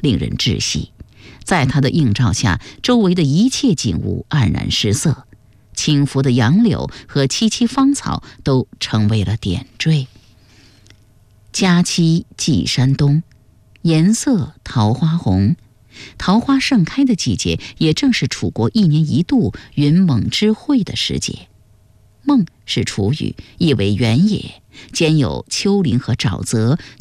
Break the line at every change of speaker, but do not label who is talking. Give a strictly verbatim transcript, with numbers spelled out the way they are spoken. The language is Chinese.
令人窒息。在它的映照下，周围的一切景物黯然失色，轻拂的杨柳和萋萋芳草都成为了点缀。佳期寄山东，颜色桃花红。桃花盛开的季节，也正是楚国一年一度云蒙之会的时节。蒙是楚语，意为原野，兼有丘陵和沼泽，